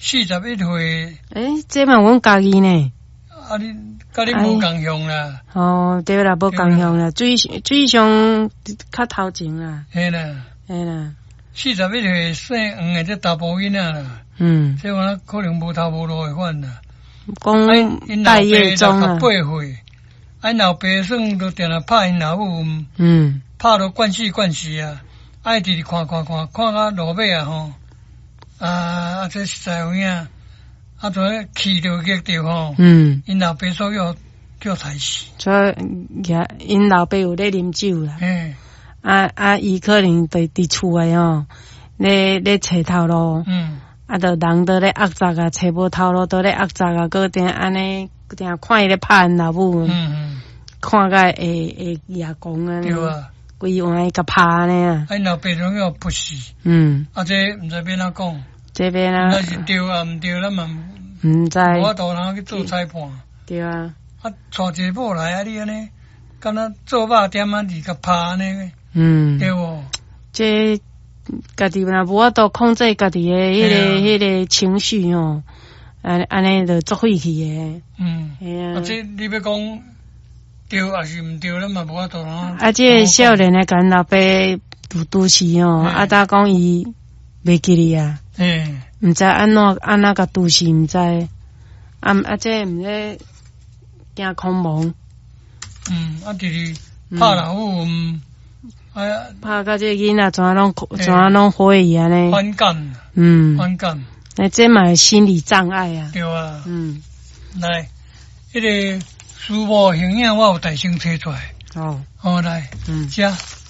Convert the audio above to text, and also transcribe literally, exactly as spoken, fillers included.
四十一岁。 诶，这嘛阮家己呢。 啊，你甲你无共向啦。 哦，对啦，无共向啦，水水上较头前啦。 嘿啦， 嘿啦。 四十一岁姓黄的这查甫囡仔啦。 嗯。 这我可能无头无路的款啦。 讲待业中啊。 八岁，啊，因老爸算都定来拍因老母。 嗯。 拍到惯死惯死啊！爱直直看看看看到落尾啊吼，啊啊这实在有影，啊这气着激着吼，嗯，因老爸所要叫杀死， 所以也因老爸有咧啉酒啦， 嗯， 啊啊伊可能伫伫厝诶吼，咧咧找头路，嗯，啊着人倒咧压杂啊，找无头路倒咧压杂啊，搁定安尼，定看伊咧拍因老母，嗯嗯，看甲会会牙讲安尼，对啊。规晚甲拍呢啊！ 哎，老爸拢要不死。嗯。啊，这毋知要哪讲？ 这边啊。 那是对啊，毋对，咱嘛毋知。 我度通去做裁判。 对啊。 啊，带一个某来啊，你安尼，敢若做肉点啊，你甲拍安尼。 嗯。 对无？ 这家己若无法度控制家己诶迄个迄个情绪吼，安安尼就作废去诶。嗯。系啊。啊，这你要讲。对还是毋对，咱嘛无法度啊。 啊，这个少年诶，跟老爸拄拄是哦，啊，搭讲伊袂记哩啊，嗯，毋知安怎安怎甲拄是毋知，啊啊，这毋知惊恐忙， 嗯，啊，就是拍老母，哎呀， 拍甲这囡仔怎拢怎拢火伊安尼， 反感， 嗯， 反感， 那这嘛心理障碍啊， 对啊，嗯，来，迄个。书包形影我有大声摕出来，哦，好来，嗯，遮。